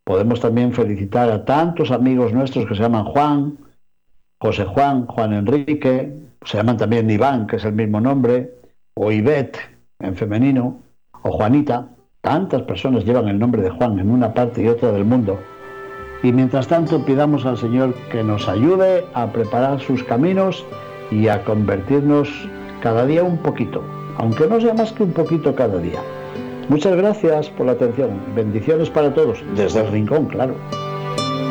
Podemos también felicitar a tantos amigos nuestros que se llaman Juan, José Juan, Juan Enrique, se llaman también Iván, que es el mismo nombre, o Ivette en femenino, o Juanita. Tantas personas llevan el nombre de Juan en una parte y otra del mundo. Y mientras tanto pidamos al Señor que nos ayude a preparar sus caminos y a convertirnos cada día un poquito, aunque no sea más que un poquito cada día. Muchas gracias por la atención. Bendiciones para todos, desde el rincón, claro.